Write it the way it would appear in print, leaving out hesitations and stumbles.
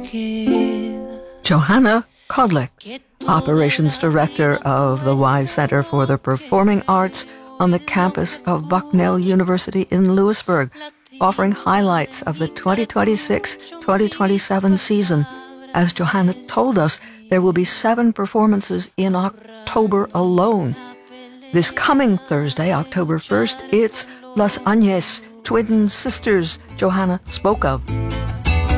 Johanna Kodlik, Operations Director of the Wise Center for the Performing Arts on the campus of Bucknell University in Lewisburg, offering highlights of the 2026-2027 season. As Johanna told us, there will be 7 performances in October alone. This coming Thursday, October 1st, it's Las Agnes, twin sisters Johanna spoke of.